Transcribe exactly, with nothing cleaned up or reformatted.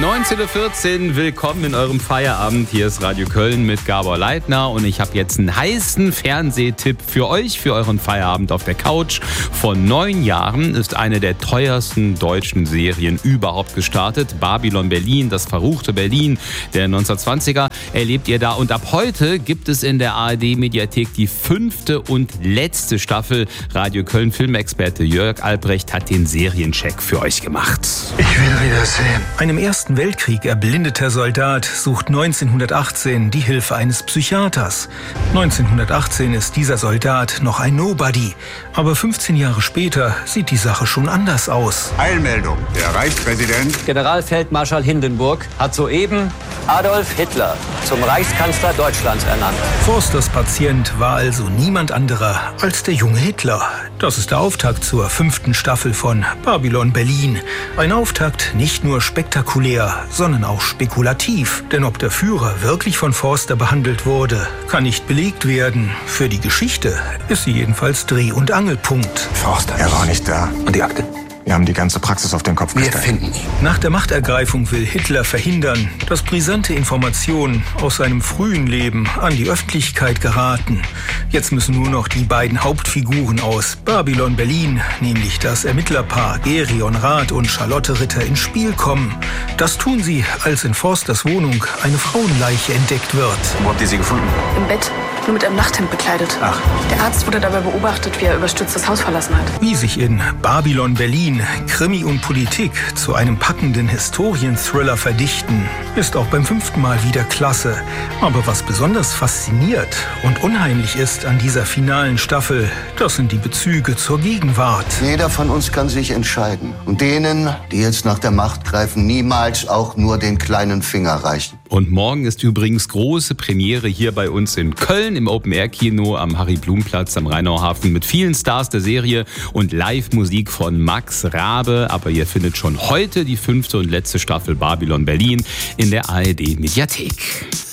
neunzehn Uhr vierzehn, willkommen in eurem Feierabend. Hier ist Radio Köln mit Gabor Leitner und ich habe jetzt einen heißen Fernsehtipp für euch, für euren Feierabend auf der Couch. Vor neun Jahren ist eine der teuersten deutschen Serien überhaupt gestartet. Babylon Berlin, das verruchte Berlin der neunzehnhundertzwanziger, erlebt ihr da. Und ab heute gibt es in der A R D-Mediathek die fünfte und letzte Staffel. Radio Köln Filmexperte Jörg Albrecht hat den Seriencheck für euch gemacht. Ich will wieder sehen. Einem Ersten Weltkrieg erblindeter Soldat sucht neunzehnhundertachtzehn die Hilfe eines Psychiaters. neunzehnhundertachtzehn ist dieser Soldat noch ein Nobody. Aber fünfzehn Jahre später sieht die Sache schon anders aus. Eilmeldung. Der Reichspräsident Generalfeldmarschall Hindenburg hat soeben Adolf Hitler zum Reichskanzler Deutschlands ernannt. Forsters Patient war also niemand anderer als der junge Hitler. Das ist der Auftakt zur fünften Staffel von Babylon Berlin. Ein Auftakt nicht nur spektakulär, sondern auch spekulativ. Denn ob der Führer wirklich von Forster behandelt wurde, kann nicht belegt werden. Für die Geschichte ist sie jedenfalls Dreh- und Angelpunkt. Forster, er war nicht da. Und die Akte? Wir haben die ganze Praxis auf den Kopf gestellt. Wir finden ihn. Nach der Machtergreifung will Hitler verhindern, dass brisante Informationen aus seinem frühen Leben an die Öffentlichkeit geraten. Jetzt müssen nur noch die beiden Hauptfiguren aus Babylon Berlin, nämlich das Ermittlerpaar Gerion Rath und Charlotte Ritter, ins Spiel kommen. Das tun sie, als in Forsters Wohnung eine Frauenleiche entdeckt wird. Wo habt ihr sie gefunden? Im Bett, nur mit einem Nachthemd bekleidet. Ach. Der Arzt wurde dabei beobachtet, wie er überstürzt das Haus verlassen hat. Wie sich in Babylon Berlin Krimi und Politik zu einem packenden Historienthriller verdichten, ist auch beim fünften Mal wieder klasse. Aber was besonders fasziniert und unheimlich ist an dieser finalen Staffel, das sind die Bezüge zur Gegenwart. Jeder von uns kann sich entscheiden. Und denen, die jetzt nach der Macht greifen, niemals auch nur den kleinen Finger reichen. Und morgen ist übrigens große Premiere hier bei uns in Köln im Open-Air-Kino am Harry-Blum-Platz am Rheinauhafen mit vielen Stars der Serie und Live-Musik von Max Rabe. Aber ihr findet schon heute die fünfte und letzte Staffel Babylon Berlin in der A R D-Mediathek.